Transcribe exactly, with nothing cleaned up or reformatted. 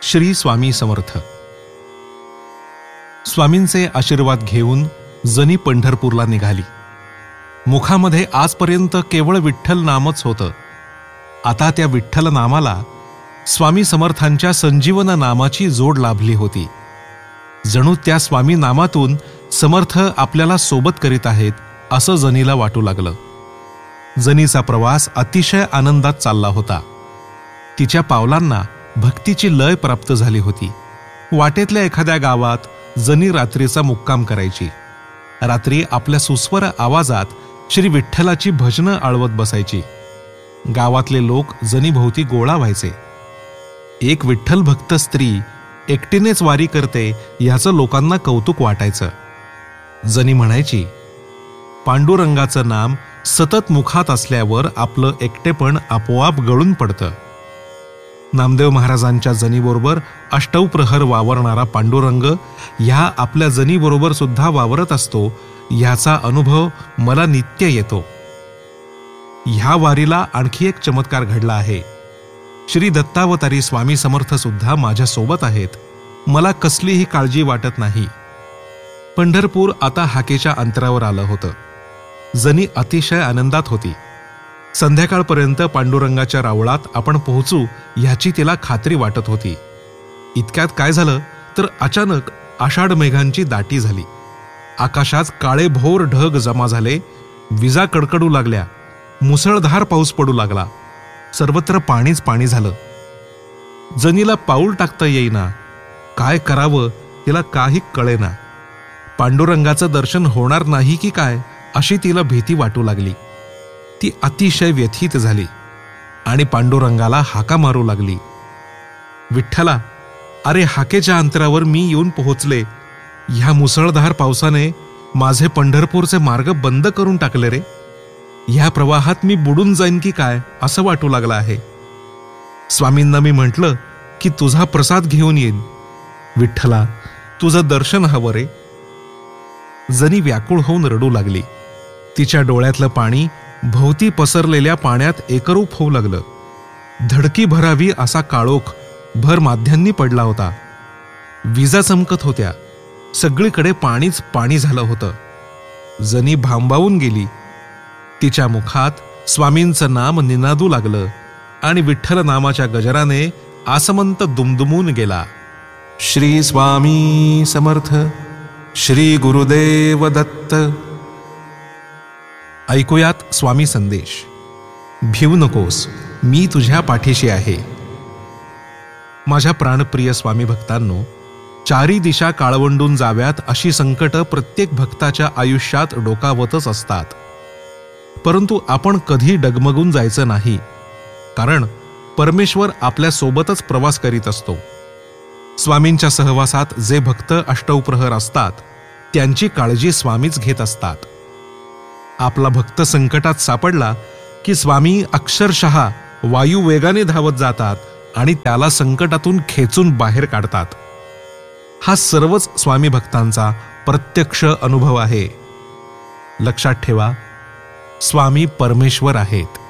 श्री स्वामी समर्थ. स्वामींचे आशीर्वाद घेऊन जनी पंढरपूरला निघाली. मुखामध्ये आजपर्यंत केवळ विठ्ठल नामच होतं. आता त्या विठ्ठल नामाला स्वामी समर्थांच्या संजीवन नामाची जोड लाभली होती. जणू त्या स्वामी नामातून समर्थ आपल्याला सोबत करीत आहेत असं जनीला वाटू लागलं. जनीचा प्रवास अतिशय आनंदात चालला होता. तिच्या पावलांना भक्तीची लय प्राप्त झाली होती. वाटेतल्या एखाद्या गावात जनी रात्रीचा मुक्काम करायची. रात्री आपल्या सुस्वर आवाजात श्री विठ्ठलाची भजनं आळवत बसायची. गावातले लोक जनीभोवती गोळा व्हायचे. एक विठ्ठल भक्त स्त्री एकटीनेच वारी करते याचं लोकांना कौतुक वाटायचं. जनी म्हणायची, पांडुरंगाचं नाम सतत मुखात असल्यावर आपलं एकटेपण आपोआप गळून पडतं. नामदेव महाराजांच्या जनीबरोबर अष्टौ प्रहर वावरणारा पांडुरंग ह्या आपल्या जनीबरोबर सुद्धा वावरत असतो ह्याचा अनुभव मला नित्य येतो. ह्या वारीला आणखी एक चमत्कार घडला आहे. श्री दत्तावतारी स्वामी समर्थ सुद्धा माझ्या सोबत आहेत. मला कसलीही काळजी वाटत नाही. पंढरपूर आता हाकेच्या अंतरावर आलं होतं. जनी अतिशय आनंदात होती. संध्याकाळपर्यंत पांडुरंगाच्या रावळात आपण पोहोचू ह्याची तिला खात्री वाटत होती. इतक्यात काय झालं तर अचानक आषाढ मेघांची दाटी झाली. आकाशात काळेभोर ढग जमा झाले. विजा कडकडू लागल्या. मुसळधार पाऊस पडू लागला. सर्वत्र पाणीच पाणी झालं. जनीला पाऊल टाकता येईना. काय करावं तिला काही कळेना. पांडुरंगाचं दर्शन होणार नाही की काय अशी तिला भीती वाटू लागली. ती अतिशय व्यथित झाली आणि पांडुरंगाला हाका मारू लागली, विठ्ठला, अरे हाकेच्या अंतरावर मी येऊन पोहोचले. ह्या मुसळधार पावसाने माझे पंढरपूरचे मार्ग बंद करून टाकले रे. ह्या प्रवाहात मी बुडून जाईन की काय असं वाटू लागलं आहे. स्वामींना मी म्हटलं की तुझा प्रसाद घेऊन येईन. विठ्ठला, तुझं दर्शन हवं रे. जनी व्याकुळ होऊन रडू लागली. तिच्या डोळ्यातलं पाणी भोवती पसरलेल्या पाण्यात एकरूप होऊ लागलं. धडकी भरावी असा काळोख भर माध्यांनी पडला होता. विजा चमकत होत्या. सगळीकडे पाणीच पाणी झालं होतं. जनी भांबावून गेली. तिच्या मुखात स्वामींचं नाम निनादू लागलं आणि विठ्ठल नामाच्या गजराने आसमंत दुमदुमून गेला. श्री स्वामी समर्थ. श्री गुरुदेव दत्त. ऐकूयात स्वामी संदेश. भिवू नकोस, मी तुझ्या पाठीशी आहे. माझ्या प्राणप्रिय स्वामी भक्तांनो, चारी दिशा काळवंडून जाव्यात अशी संकट प्रत्येक भक्ताच्या आयुष्यात डोकावतच असतात. परंतु आपण कधी डगमगून जायचं नाही, कारण परमेश्वर आपल्या सोबतच प्रवास करीत असतो. स्वामींच्या सहवासात जे भक्त अष्टौप्रहर असतात त्यांची काळजी स्वामीच घेत असतात. आपला भक्त संकटात सापडला की स्वामी अक्षरशः वायू वेगाने धावत जातात आणि त्याला संकटातून खेचून बाहेर काढतात. हा सर्वच स्वामी भक्तांचा प्रत्यक्ष अनुभव आहे. लक्षात ठेवा, स्वामी परमेश्वर आहेत.